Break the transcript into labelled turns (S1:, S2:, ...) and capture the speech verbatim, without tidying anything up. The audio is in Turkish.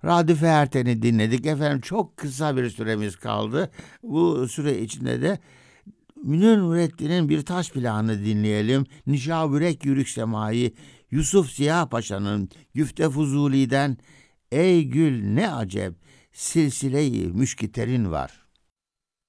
S1: Radif Erten'i dinledik. Efendim çok kısa bir süremiz kaldı. Bu süre içinde de Münir Nurettin'in bir taş plağını dinleyelim. Nişabürek Yürük Semai, Yusuf Ziya Paşa'nın Güfte Fuzuli'den Ey Gül ne acep silsile-i müşkiterin var.